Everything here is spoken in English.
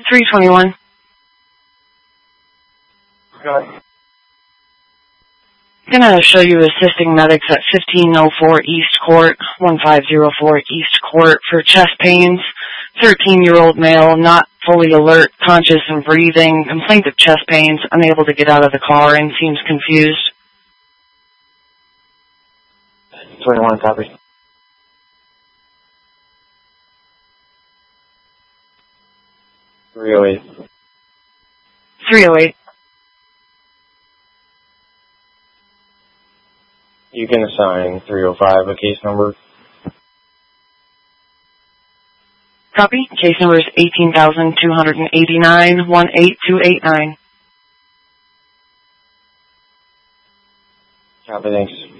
321. Go ahead. Gonna show you assisting medics at 1504 East Court, 1504 East Court for chest pains. 13-year-old male, not fully alert, conscious and breathing, complaint of chest pains, unable to get out of the car and seems confused. 21, copy. Really? 308. You can assign 305 a case number. Copy. Case number is 18,289, 18289. Copy, thanks.